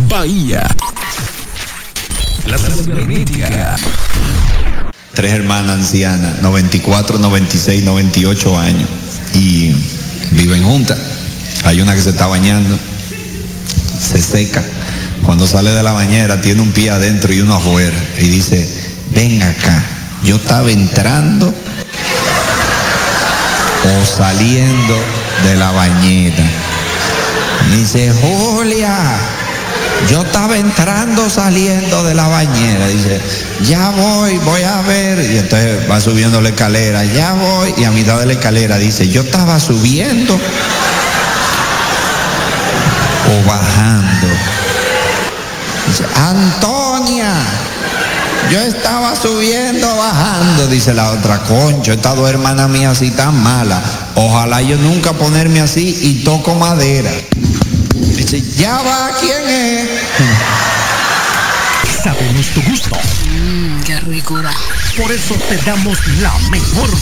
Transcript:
Bahía. La cibernética. 3 hermanas ancianas, 94, 96, 98 años, y viven juntas. Hay una que se está bañando, se seca. Cuando sale de la bañera tiene un pie adentro y uno afuera. Y dice, ven acá, yo estaba entrando o saliendo de la bañera. Dice, Julia, yo estaba entrando o saliendo de la bañera. Dice, ya voy a ver. Y entonces va subiendo la escalera, ya voy. Y a mitad de la escalera dice, yo estaba subiendo o bajando. Dice, Antonia, yo estaba subiendo o bajando. Dice la otra, concho, esta 2 hermanas mías así tan malas. Ojalá yo nunca ponerme así y toco madera. Dice, ya va, ¿quién es? Sabemos tu gusto. Qué ricura. Por eso te damos la mejor